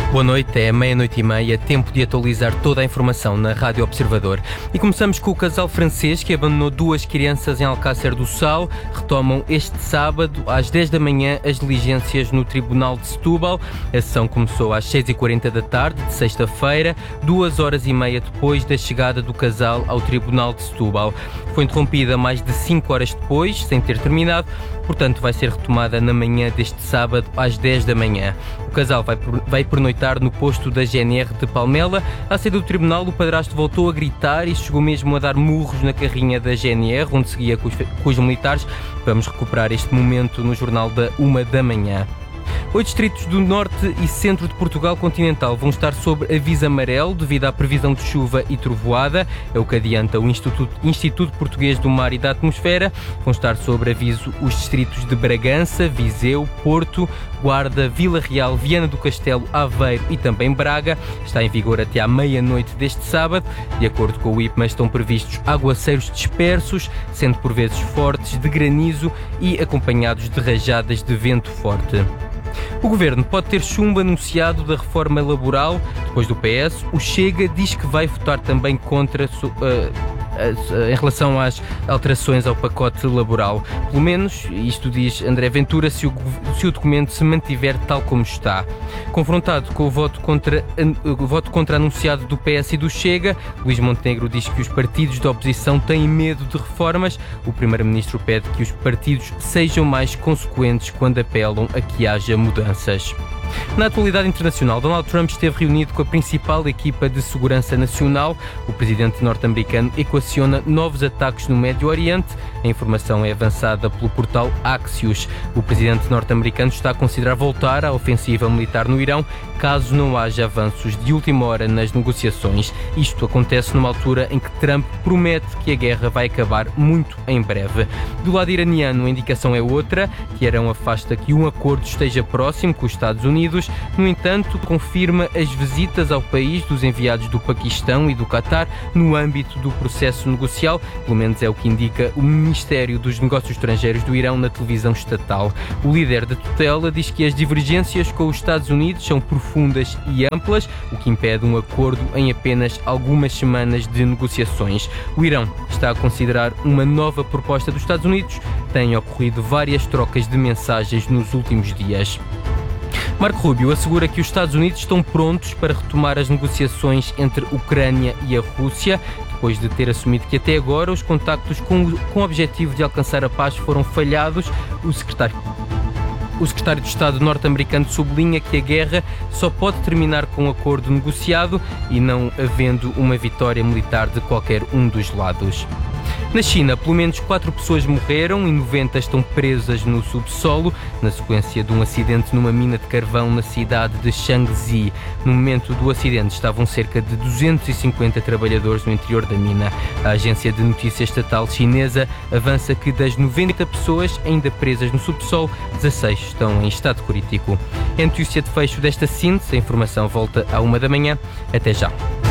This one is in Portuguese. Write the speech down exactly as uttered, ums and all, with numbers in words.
Boa noite, é meia-noite e meia, tempo de atualizar toda a informação na Rádio Observador. E começamos com o casal francês que abandonou duas crianças em Alcácer do Sal. Retomam este sábado, às dez da manhã, as diligências no Tribunal de Setúbal. A sessão começou às seis e quarenta da tarde, de sexta-feira, duas horas e meia depois da chegada do casal ao Tribunal de Setúbal. Foi interrompida mais de cinco horas depois, sem ter terminado, portanto vai ser retomada na manhã deste sábado, às dez da manhã. O casal vai, vai pernoitar no posto da G N R de Palmela. À saída do tribunal, o padrasto voltou a gritar e chegou mesmo a dar murros na carrinha da G N R, onde seguia com os, com os militares. Vamos recuperar este momento no jornal da uma da manhã. Oito distritos do norte e centro de Portugal continental vão estar sob aviso amarelo devido à previsão de chuva e trovoada. É o que adianta o Instituto, Instituto Português do Mar e da Atmosfera. Vão estar sob aviso os distritos de Bragança, Viseu, Porto, Guarda, Vila Real, Viana do Castelo, Aveiro e também Braga. Está em vigor até à meia-noite deste sábado. De acordo com o I P M A, estão previstos aguaceiros dispersos, sendo por vezes fortes, de granizo e acompanhados de rajadas de vento forte. O Governo pode ter chumbo anunciado da reforma laboral. Depois do P S, o Chega diz que vai votar também contra uh, em relação às alterações ao pacote laboral. Pelo menos, isto diz André Ventura, se o, se o documento se mantiver tal como está. Confrontado com o voto contra, o voto contra anunciado do P S e do Chega, Luís Montenegro diz que os partidos da oposição têm medo de reformas. O Primeiro-Ministro pede que os partidos sejam mais consequentes quando apelam a que haja mudanças. Na atualidade internacional, Donald Trump esteve reunido com a principal equipa de segurança nacional. O presidente norte-americano equaciona novos ataques no Médio Oriente. A informação é avançada pelo portal Axios. O presidente norte-americano está a considerar voltar à ofensiva militar no Irão, caso não haja avanços de última hora nas negociações. Isto acontece numa altura em que Trump promete que a guerra vai acabar muito em breve. Do lado iraniano, a indicação é outra. Teherão afasta que um acordo esteja próximo com os Estados Unidos. No entanto, confirma as visitas ao país dos enviados do Paquistão e do Qatar no âmbito do processo negocial. Pelo menos é o que indica o Ministério dos Negócios Estrangeiros do Irão na televisão estatal. O líder da tutela diz que as divergências com os Estados Unidos são profundas e amplas, o que impede um acordo em apenas algumas semanas de negociações. O Irão está a considerar uma nova proposta dos Estados Unidos. Têm ocorrido várias trocas de mensagens nos últimos dias. Marco Rubio assegura que os Estados Unidos estão prontos para retomar as negociações entre Ucrânia e a Rússia, depois de ter assumido que até agora os contactos com, com o objetivo de alcançar a paz foram falhados. O secretário O secretário de Estado norte-americano sublinha que a guerra só pode terminar com um acordo negociado e não havendo uma vitória militar de qualquer um dos lados. Na China, pelo menos quatro pessoas morreram e noventa estão presas no subsolo, na sequência de um acidente numa mina de carvão na cidade de Shaanxi. No momento do acidente estavam cerca de duzentos e cinquenta trabalhadores no interior da mina. A agência de notícias estatal chinesa avança que das noventa pessoas ainda presas no subsolo, dezasseis estão em estado crítico. É notícia de fecho desta síntese. A informação volta à uma da manhã. Até já.